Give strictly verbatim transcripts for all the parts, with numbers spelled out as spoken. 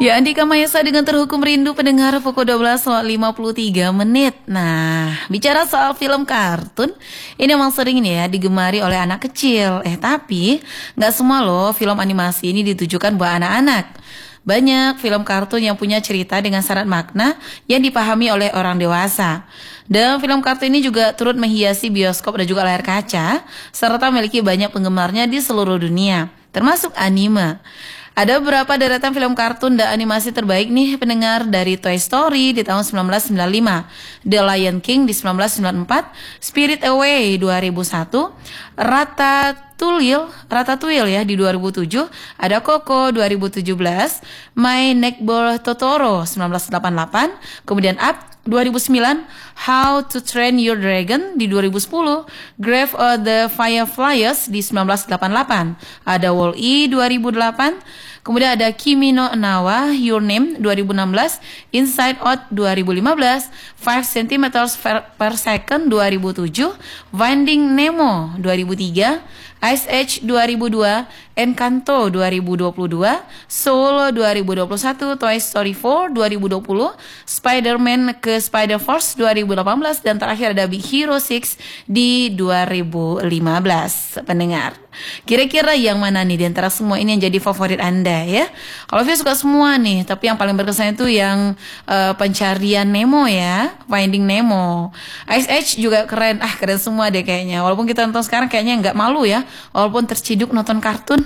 Ya, Andika Mayasa dengan Terhukum Rindu pendengar pukul dua belas lewat lima puluh tiga menit. Nah, bicara soal film kartun, ini emang sering nih ya digemari oleh anak kecil. Eh, tapi nggak semua loh film animasi ini ditujukan buat anak-anak. Banyak film kartun yang punya cerita dengan syarat makna yang dipahami oleh orang dewasa. Dan film kartun ini juga turut menghiasi bioskop dan juga layar kaca, serta memiliki banyak penggemarnya di seluruh dunia, termasuk anime. Ada beberapa deretan film kartun dan animasi terbaik nih pendengar, dari Toy Story di tahun seribu sembilan ratus sembilan puluh lima, The Lion King di seribu sembilan ratus sembilan puluh empat, Spirit Away dua ribu satu, Ratatouille, Ratatouille ya di dua ribu tujuh, ada Coco dua ribu tujuh belas, My Neighbor Totoro seribu sembilan ratus delapan puluh delapan, kemudian Up dua ribu sembilan, How to Train Your Dragon di dua ribu sepuluh, Grave of the Fireflies di seribu sembilan ratus delapan puluh delapan, ada Wall-E dua ribu delapan, kemudian ada Kimi no Nawa Your Name dua ribu enam belas, Inside Out dua ribu lima belas, five centimeters per second dua ribu tujuh, Finding Nemo dua ribu tiga, Ice Age dua ribu dua, Encanto dua ribu dua puluh dua, Soul dua ribu dua puluh satu, Toy Story empat dua ribu dua puluh, Spider-Man ke Spider-Verse dua ribu delapan belas, dan terakhir ada Big Hero enam di dua ribu lima belas. Pendengar, kira-kira yang mana nih di antara semua ini yang jadi favorit Anda ya? Kalau Via suka semua nih, tapi yang paling berkesan itu yang uh, Pencarian Nemo ya, Finding Nemo. Ice Age juga keren, ah keren semua deh kayaknya. Walaupun kita nonton sekarang kayaknya nggak malu ya, walaupun terciduk nonton kartun.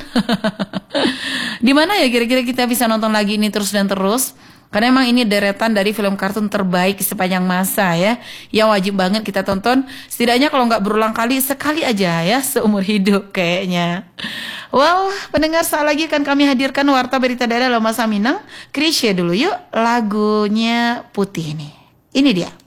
Di mana ya kira-kira kita bisa nonton lagi ini terus dan terus? Karena emang ini deretan dari film kartun terbaik sepanjang masa ya, yang wajib banget kita tonton. Setidaknya kalau nggak berulang kali, sekali aja ya seumur hidup kayaknya. Well, pendengar, saat lagi akan kami hadirkan Warta Berita Daerah Lama Minang. Krisya dulu yuk, lagunya Putih nih. Ini dia.